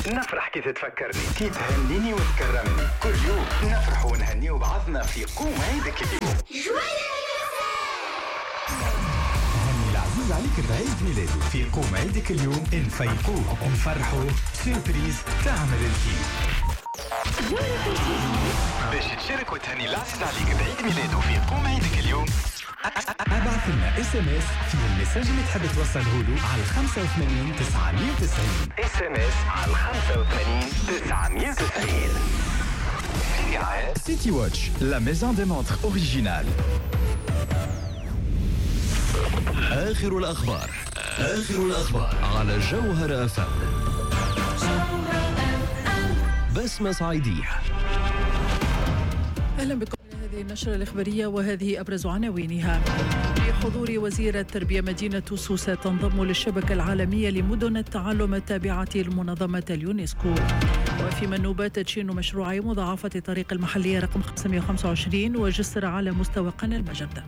نفرح كي تتفكرني، كي تهنيني وتكرمني. كل يوم نفرح ونهنيو بعضنا في قوم عيدك اليوم. هني العزيز عليك بعيد ميلاده في قوم عيدك اليوم. نفيقوه نفرحوا سيربريز تعمل الكيف. باش تشارك وتهني العزيز عليك بعيد ميلاده في قوم عيدك اليوم، ابعث لنا SMS في المساج اللي تحب توصله له على 85 990. SMS على 85 990. City Watch, la maison des montres originale. آخر الأخبار على جوهر FM. بسمة صعيدية. أهلا بكم هذه النشرة الإخبارية وهذه أبرز عناوينها. بحضور وزير التربية مدينة سوسة تنضم للشبكة العالمية لمدن التعلم التابعة لمنظمة اليونسكو. وفي منوبة تدشين مشروع مضاعفة طريق المحلية رقم 525 وجسر على مستوى قنا المجردة.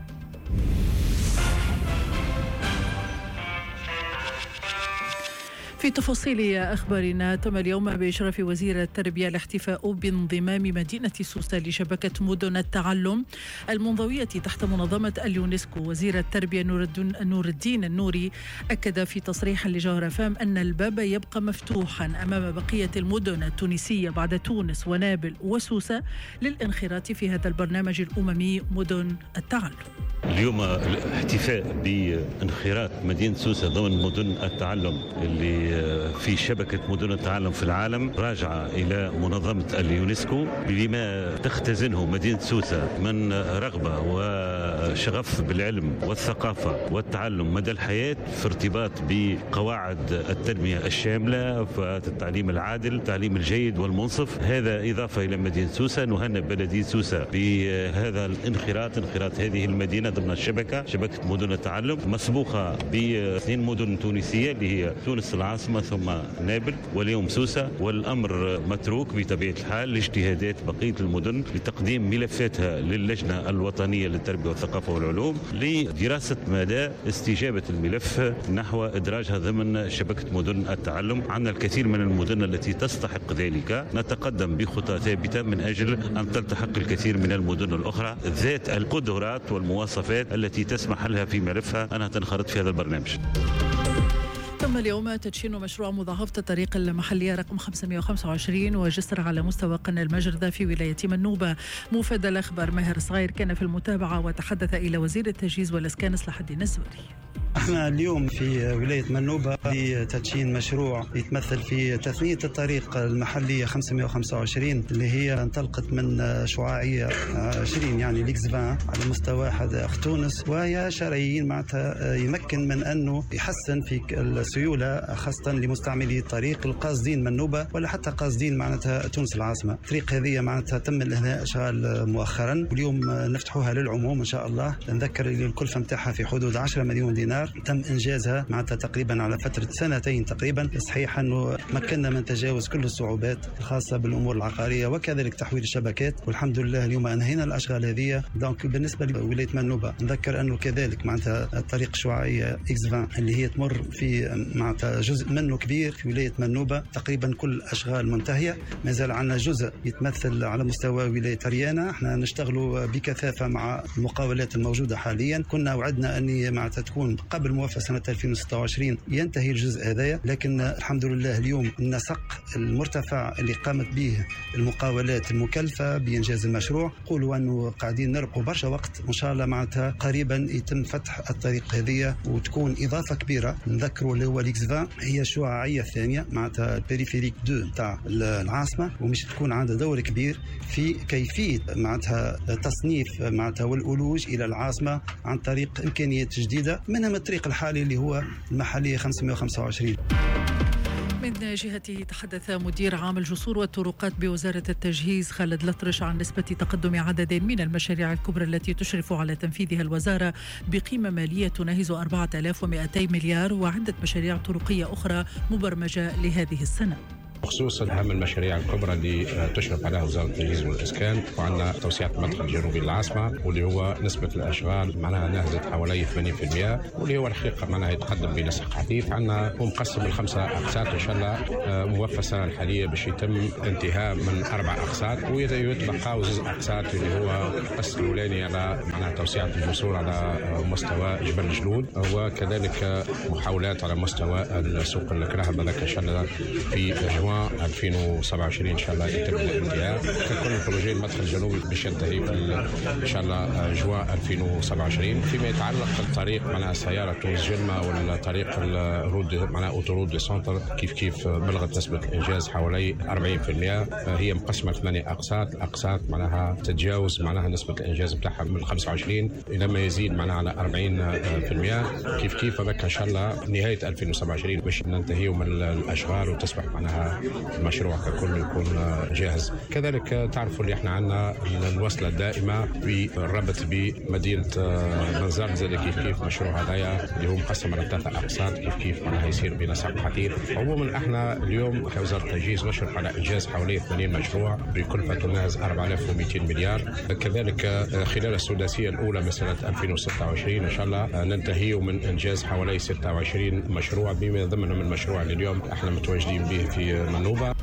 في تفاصيل أخبارنا، تم اليوم بإشراف وزير التربية الاحتفاء بانضمام مدينة سوسة لشبكة مدن التعلم المنضوية تحت منظمة اليونسكو. وزير التربية نور الدين النوري أكد في تصريح لجوهر FM أن الباب يبقى مفتوحا أمام بقية المدن التونسية بعد تونس ونابل وسوسة للانخراط في هذا البرنامج الأممي مدن التعلم. اليوم الاحتفاء بانخراط مدينة سوسة ضمن مدن التعلم اللي في شبكة مدن التعلم في العالم راجعة إلى منظمة اليونسكو بما تختزنه مدينة سوسة من رغبة وشغف بالعلم والثقافة والتعلم مدى الحياة في ارتباط بقواعد التنمية الشاملة والتعليم العادل، التعليم الجيد والمنصف. هذا إضافة إلى مدينة سوسة. نهنئ بلدية سوسة بهذا انخراط هذه المدينة ضمن الشبكة، شبكة مدن التعلم مسبوقة باثنين مدن تونسية اللي هي تونس العاصمة ثم نابل واليوم سوسة. والأمر متروك بطبيعة الحال لاجتهادات بقية المدن لتقديم ملفاتها للجنة الوطنية للتربية والثقافة والعلوم لدراسة مدى استجابة الملف نحو إدراجها ضمن شبكة مدن التعلم. عندنا الكثير من المدن التي تستحق ذلك، نتقدم بخطى ثابتة من أجل أن تلتحق الكثير من المدن الأخرى ذات القدرات والمواصفات التي تسمح لها في ملفها أنها تنخرط في هذا البرنامج. تم اليوم تدشين مشروع مضاعفة الطريق المحلية رقم 525 وجسر على مستوى قنا المجردة في ولاية منوبة. مفاد الأخبار ماهر صغير كان في المتابعة وتحدث إلى وزير التجهيز والإسكان صلاح الدين الزوري. احنا اليوم في ولاية منوبة لتدشين مشروع يتمثل في تثنية الطريق المحلية 525 اللي هي انطلقت من شعاعية 20 يعني ليكسفان على مستوى حدائق تونس، وهي شرعيين معناتها يمكن من أنه يحسن في السيولة خاصة لمستعملي الطريق القاصدين منوبة ولا حتى قاصدين معناتها تونس العاصمة. الطريق هذه معناتها تم الإنهاء إشغال مؤخرا واليوم نفتحوها للعموم إن شاء الله. نذكر الكلفة متاعها في حدود 10 مليون دينار، تم إنجازها معناتها تقريبا على فترة سنتين تقريبا. صحيح أنه مكننا من تجاوز كل الصعوبات الخاصة بالأمور العقارية وكذلك تحويل الشبكات، والحمد لله اليوم أنهينا الأشغال هذه. دونك بالنسبة لولاية منوبة نذكر أنه كذلك معناتها الطريق الشعاعية إكس 20 اللي هي تمر في معناتها جزء منه كبير في ولاية منوبة، تقريبا كل الأشغال منتهية. ما زال عندنا جزء يتمثل على مستوى ولاية ريانا. احنا نشتغلوا بكثافة مع المقاولات الموجودة حاليا. كنا وعدنا أن معناتها تكون قبل موافقة سنة 2026 ينتهي الجزء هذا، لكن الحمد لله اليوم النسق المرتفع اللي قامت به المقاولات المكلفة بإنجاز المشروع قولوا أنه قاعدين نرقوا برشا وقت. إن شاء الله معناتها قريبا يتم فتح الطريق هذه وتكون إضافة كبيرة. نذكروا اللي هو ليكس 20 هي الشعاعية الثانية معناتها البريفيريك 2 تاع العاصمة، ومش تكون عندها دور كبير في كيفية معناتها تصنيف معناتها والألوج إلى العاصمة عن طريق إمكانيات جديدة، منها الطريق الحالي اللي هو المحلية 525. من جهته تحدث مدير عام الجسور والطرقات بوزارة التجهيز خالد لطرش عن نسبة تقدم عدد من المشاريع الكبرى التي تشرف على تنفيذها الوزارة بقيمة مالية تناهز 4200 مليار وعدة مشاريع طرقية أخرى مبرمجة لهذه السنة. بخصوص أهم المشاريع الكبرى اللي تشرف عليها وزارة التجهيز والإسكان، وعندنا توسعة المدخل الجنوبي للعاصمة واللي هو نسبة الأشغال معناها نهزت حوالي 80%، واللي هو الحقيقة معناها يتقدم بنسق حثيث. عندنا ومقسم الخمسة أقساط إن شاء الله موفى السنة الحالية باش يتم انتهاء من 4 أقساط، ويتبقى 2 أقساط اللي هو القسط الأولاني على معناها توسعة الجسور على مستوى جبل الجلود، وكذلك محاولات على مستوى سوق الكرهب هذاك إن شاء الله في جوان 2027 إن شاء الله يتم الانتهاء. ككل البروجي المدخل الجنوبي باش ينتهي إن شاء الله جوان 2027. فيما يتعلق بالطريق معناها السيارة تونس جلمة والطريق الرود معناها أوتورود دي سنتر كيف بلغت نسبة الإنجاز حوالي 40%. هي مقسمة 8 أقساط، الأقساط معناها تتجاوز معناها نسبة الإنجاز بتاعها من 25 إلى ما يزيد معناها على 40%. كيف هذاك إن شاء الله نهاية 2027 باش ننتهيوا من الأشغال وتصبح معناها المشروع ككل يكون جاهز. كذلك تعرفوا اللي احنا عندنا الوصلة الدائمة بالربط بمدينة منزل زي كيف مشروع هذايا اللي هو مقسم على 3 أقساط كيف معناها يصير بنسق حثيث. عموما احنا اليوم كوزارة التجهيز نشرف على إنجاز حوالي 80 مشروع بكلفة تناهز 4200 مليار. كذلك خلال السداسية الأولى من سنة 2026 إن شاء الله ننتهي من إنجاز حوالي 26 مشروع بما ضمنهم المشروع اللي اليوم احنا متواجدين به في منوبة.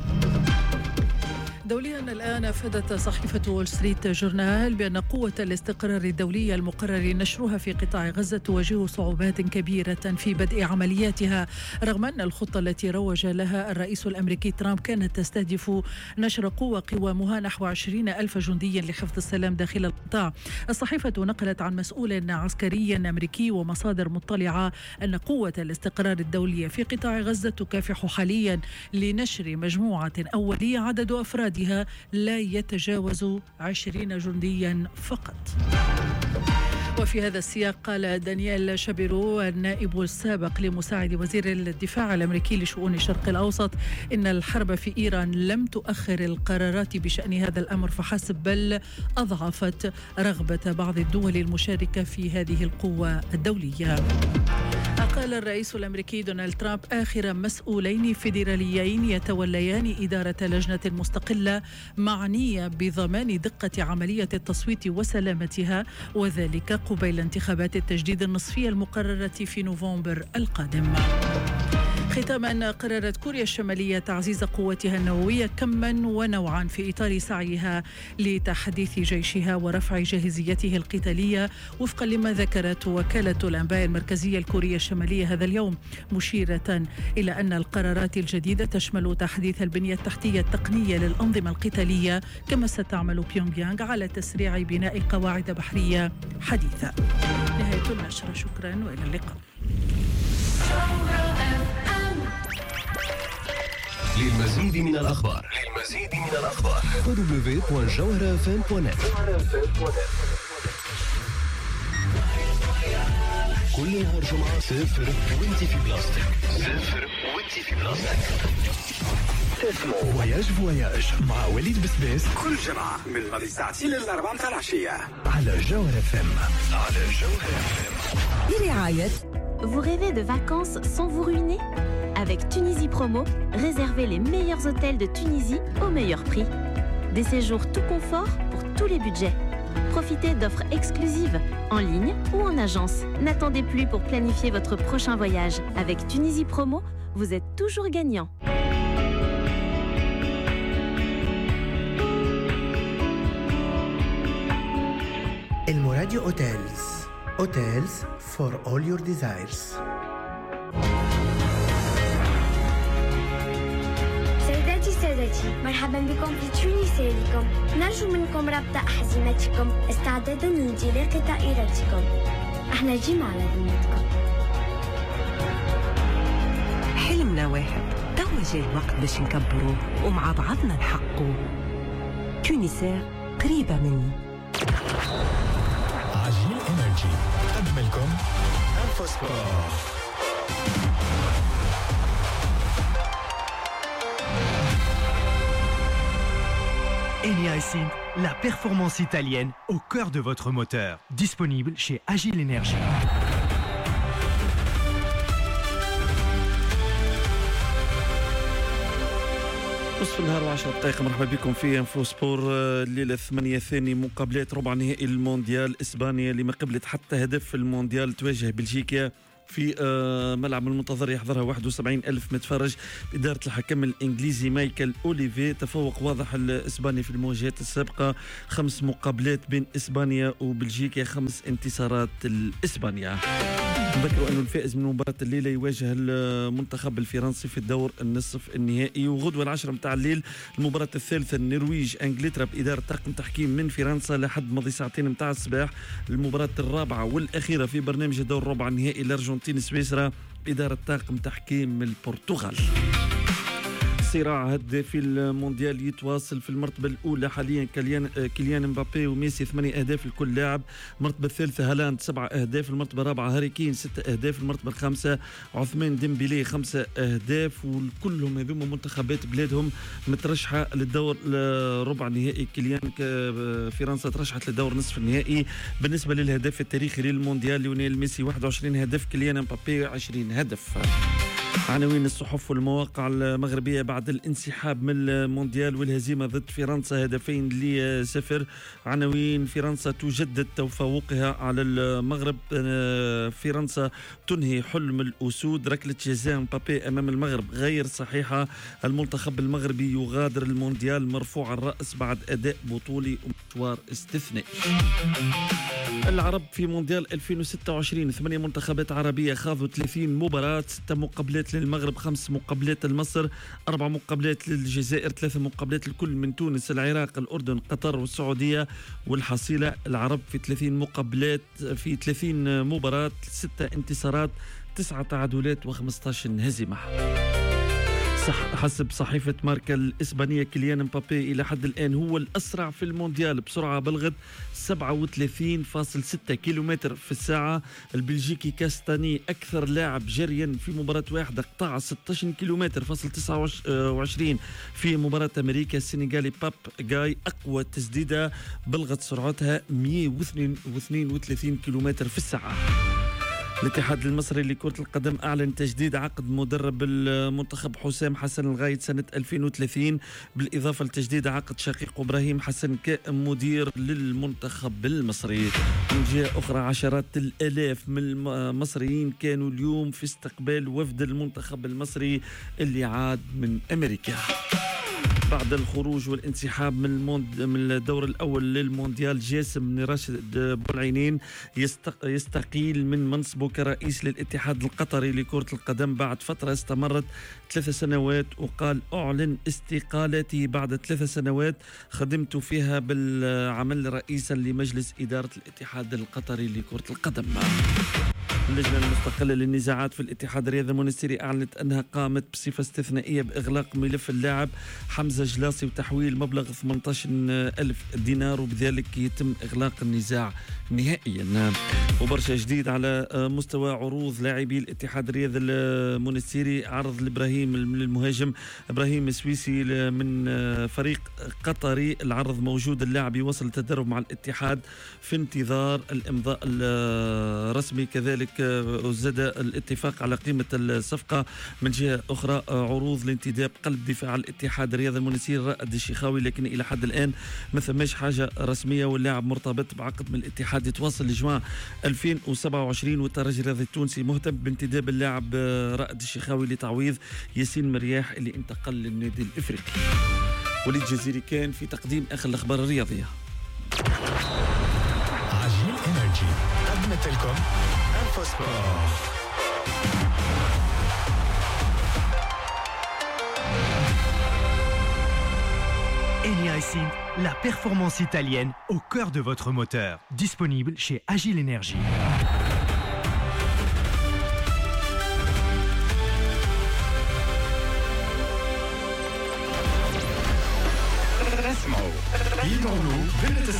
دوليا الآن أفادت صحيفة وول ستريت جورنال بأن قوة الاستقرار الدولية المقرر نشرها في قطاع غزة تواجه صعوبات كبيرة في بدء عملياتها، رغم أن الخطة التي روج لها الرئيس الأمريكي ترامب كانت تستهدف نشر قوامها نحو 20,000 جندي لحفظ السلام داخل القطاع. الصحيفة نقلت عن مسؤول عسكري أمريكي ومصادر مطلعة أن قوة الاستقرار الدولية في قطاع غزة تكافح حاليا لنشر مجموعة أولية عدد أفرادها لا يتجاوز 20 جنديا فقط. وفي هذا السياق قال دانيال شابيرو النائب السابق لمساعد وزير الدفاع الأمريكي لشؤون الشرق الأوسط إن الحرب في إيران لم تؤخر القرارات بشأن هذا الأمر فحسب، بل أضعفت رغبة بعض الدول المشاركة في هذه القوة الدولية. قال الرئيس الأمريكي دونالد ترامب آخر مسؤولين فيدراليين يتوليان إدارة لجنة مستقلة معنية بضمان دقة عملية التصويت وسلامتها، وذلك قبيل انتخابات التجديد النصفية المقررة في نوفمبر القادم. ختاما، قررت كوريا الشمالية تعزيز قوتها النووية كما ونوعا في إطار سعيها لتحديث جيشها ورفع جاهزيته القتالية، وفقا لما ذكرت وكالة الأنباء المركزية الكورية الشمالية هذا اليوم، مشيرة إلى أن القرارات الجديدة تشمل تحديث البنية التحتية التقنية للأنظمة القتالية، كما ستعمل بيونغ يانغ على تسريع بناء قواعد بحرية حديثة. نهاية النشرة، شكرا وإلى اللقاء. للمزيد من الأخبار www.jawharafm.net. كل نهار جمعة 0 وانت في بلاستيك. اسمه فواياج مع وليد بسبيس كل جمعة من غد الساعة 2 إلى 4 متاع العشية على جوهر FM. برعاية. Vous rêvez de vacances sans vous ruiner? Avec Tunisie Promo, réservez les meilleurs hôtels de Tunisie au meilleur prix. Des séjours tout confort pour tous les budgets. Profitez d'offres exclusives en ligne ou en agence. N'attendez plus pour planifier votre prochain voyage. Avec Tunisie Promo, vous êtes toujours gagnant. الموراديو Hotels. Hotels for all your desires. سادتي، مرحبا بكم في تونسيليكم. نرجو منكم ربط أحزمتكم استعدادا لانطلاق طائرتكم. احنا جينا على ذمتكم. حلمنا واحد، توا جاي الوقت باش نكبروه ومع بعضنا نحققوه. تونسير قريبة مني. عجين إنرجي قدم لكم انفوسبور. Eni-Sync, la performance italienne au cœur de votre moteur. Disponible chez Agile Energy. نصف النهار و10 دقائق. مرحبا بكم في انفو سبور. الليله 8 ثاني مقابلات ربع نهائي المونديال. اسبانيا اللي ما قبلت حتى هدف في المونديال تواجه بلجيكا في ملعب المنتظر يحضرها 71,000 متفرج بإدارة الحكم الإنجليزي مايكل أوليفي. تفوق واضح الإسباني في المواجهات السابقة، 5 مقابلات بين إسبانيا وبلجيكا، 5 انتصارات الإسبانيا. نذكروا أنه الفائز من مباراة الليلة يواجه المنتخب الفرنسي في الدور النصف النهائي. وغدوة 10 متاع الليل المباراة الثالثة، النرويج انجلترا بإدارة طاقم تحكيم من فرنسا لحد ماضي ساعتين متاع الصباح. المباراة الرابعة والأخيرة في برنامج الدور ربع النهائي، الأرجنتين سويسرا بإدارة طاقم تحكيم من البرتغال. صراع هدافي المونديال يتواصل. في المرتبة الأولى حاليا كيليان مبابي وميسي 8 أهداف لكل لاعب. المرتبة الثالثة هالاند 7 أهداف. المرتبة الرابعة هاري كين 6 أهداف. المرتبة الخامسة عثمان ديمبيلي 5 أهداف. وكلهم هذوما منتخبات بلادهم مترشحة للدور ربع نهائي. كيليان فرنسا ترشحت للدور نصف النهائي. بالنسبة للهداف التاريخي للمونديال، ليونيل ميسي 21 هدف، كيليان مبابي 20 هدف. عناوين الصحف والمواقع المغربية بعد الانسحاب من المونديال والهزيمة ضد فرنسا 2-0. عناوين: فرنسا تجدد تفوقها على المغرب، فرنسا تنهي حلم الأسود، ركلة جزاء مبابي أمام المغرب غير صحيحة، المنتخب المغربي يغادر المونديال مرفوع الرأس بعد أداء بطولي ومشوار استثنائي. العرب في مونديال 2026، 8 منتخبات عربية خاضوا 30 مباراة، 6 مقابلات للمغرب، 5 مقابلات لمصر، 4 مقابلات للجزائر، 3 مقابلات الكل من تونس، العراق، الأردن، قطر والسعودية. والحصيلة العرب في 30 مقابلات في 30 مباراة، 6 انتصارات، 9 تعادلات و15 هزيمة. حسب صحيفة ماركا الإسبانية، كيليان مبابي إلى حد الآن هو الأسرع في المونديال بسرعة بلغت 37.6 كيلومتر في الساعة. البلجيكي كاستاني أكثر لاعب جريا في مباراة واحدة، قطع 16 كيلومتر فاصل 29 في مباراة أمريكا. السنغالي باب جاي أقوى تسديدة بلغت سرعتها 132 كيلومتر في الساعة. الاتحاد المصري لكرة القدم أعلن تجديد عقد مدرب المنتخب حسام حسن لغاية سنة 2030، بالإضافة لتجديد عقد شقيق إبراهيم حسن كمدير للمنتخب المصري. من جهة أخرى، عشرات الآلاف من المصريين كانوا اليوم في استقبال وفد المنتخب المصري اللي عاد من أمريكا. بعد الخروج والانسحاب من الدور الأول للمونديال، جاسم بن راشد بولعينين يستقيل من منصبه كرئيس للاتحاد القطري لكرة القدم بعد فترة استمرت 3 سنوات. وقال: أعلن استقالتي بعد 3 سنوات خدمت فيها بالعمل رئيسا لمجلس إدارة الاتحاد القطري لكرة القدم. اللجنة المستقلة للنزاعات في الاتحاد الرياضي المونستيري أعلنت أنها قامت بصفة استثنائية بإغلاق ملف اللاعب حمزة جلاصي وتحويل مبلغ 18,000 دينار، وبذلك يتم إغلاق النزاع نهائيا. وبرشا جديد على مستوى عروض لاعبي الاتحاد الرياضي المونستيري. عرض لإبراهيم المهاجم إبراهيم السويسي من فريق قطري، العرض موجود، اللاعب يوصل التدرب مع الاتحاد في انتظار الإمضاء الرسمي. كذلك زاد الاتفاق على قيمة الصفقة. من جهة أخرى، عروض لانتداب قلب دفاع الاتحاد الرياضي المونستيري رائد الشيخاوي، لكن إلى حد الآن ما ثماش حاجة رسمية، واللاعب مرتبط بعقد من الاتحاد يتواصل لجوان 2027. والترجي الرياضي التونسي مهتم بانتداب اللاعب رائد الشيخاوي لتعويض ياسين مرياح اللي انتقل للنادي الإفريقي. وليد جزيري كان في تقديم آخر الأخبار الرياضية. عجيل إنرجي قدمت لكم انفو سبور. Eni, la performance italienne au cœur de votre moteur. Disponible chez Agile Énergie. اسمعوا، يدعوا له